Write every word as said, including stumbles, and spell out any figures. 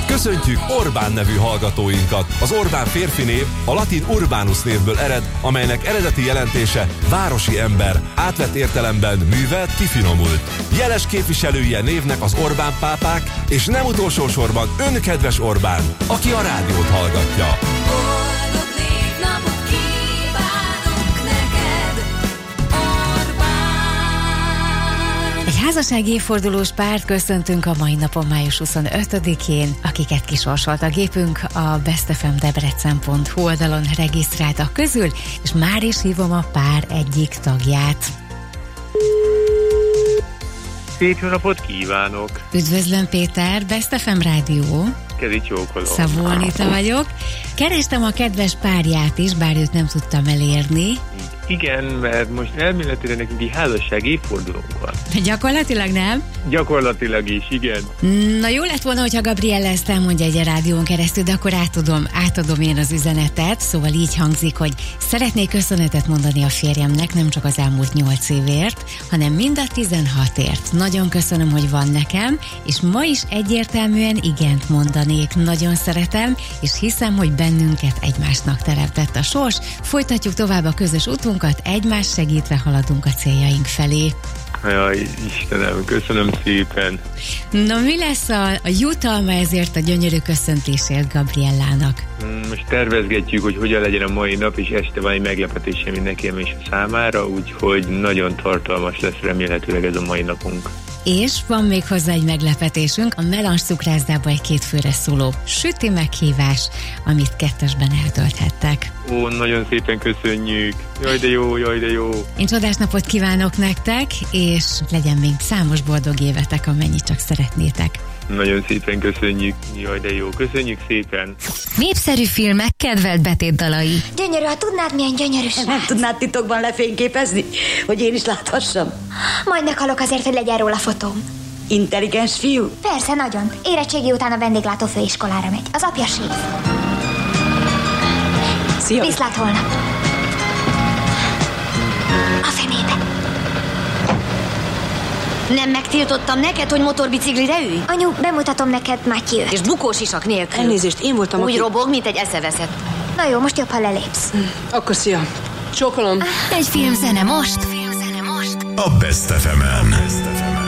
Köszöntjük Orbán nevű hallgatóinkat. Az Orbán férfi név a latin urbanus névből ered, amelynek eredeti jelentése városi ember, átvett értelemben művelt, kifinomult. Jeles képviselője névnek az Orbán pápák, és nem utolsó sorban ön, kedves Orbán, aki a rádiót hallgatja. Boldog névnapot kívánok neked, Orbán! Egy házassági évfordulós párt köszöntünk a mai napon, május huszonötödikén, akiket kisorsolt a gépünk a bestfmdebrecen pont hu oldalon regisztráltak közül, és már is hívom a pár egyik tagját. Szép jó napot kívánok! Üdvözlöm, Péter, Best ef em Rádió. Kezi csókolom. Szabó Anita vagyok. Kerestem a kedves párját is, bár őt nem tudtam elérni. Igen, mert most elméletileg nekünk egy házasság évfordulónk van. Gyakorlatilag nem? Gyakorlatilag is, igen. Na, jó lett volna, hogyha Gabriella ezt elmondja egy rádión keresztül, de akkor átadom, átadom én az üzenetet, szóval így hangzik, hogy szeretnék köszönetet mondani a férjemnek, nem csak az elmúlt nyolc évért, hanem mind a tizenhatért. Nagyon köszönöm, hogy van nekem, és ma is egyértelműen igent mondanék. Nagyon szeretem, és hiszem, hogy bennünket egymásnak teremtett a sors. Folytatjuk tovább a közös utunkat, egymás segítve haladunk a céljaink felé. Jaj, Istenem, köszönöm szépen. Na, mi lesz a, a jutalma ezért a gyönyörű köszöntésért Gabriellának? Most tervezgetjük, hogy hogyan legyen a mai nap, és este van egy meglepetése mindenki és a számára, úgyhogy nagyon tartalmas lesz remélhetőleg ez a mai napunk. És van még hozzá egy meglepetésünk, a Melange cukrászdába egy két főre szóló süti meghívás, amit kettesben eltölthettek. Ó, nagyon szépen köszönjük. Jaj, de jó, jaj, de jó. Én csodás napot kívánok nektek, és legyen még számos boldog évetek, amennyit csak szeretnétek. Nagyon szépen köszönjük. Jaj, de jó. Köszönjük szépen. Népszerű filmek kedvelt betétdalai. Gyönyörű, ha tudnád, milyen gyönyörű srác. Nem tudnád titokban lefényképezni, hogy én is láthassam? Majd meghalok azért, hogy legyen róla fotóm. Intelligens fiú? Persze, nagyon. Érettségi után a vendéglátó főiskolára megy. Az apja séf. Szia! Viszlát holnap. A fenébe. Nem megtiltottam neked, hogy motorbiciklire ülj? Anyu, bemutatom neked Mattyőt. És bukós isak nélkül. Elnézést, én voltam, Úgy aki... robog, mint egy eszeveszett. Na jó, most jobb, ha lelépsz. Akkor szia. Csókolom. Egy filmzene most. Filmzene most. A Best ef emen.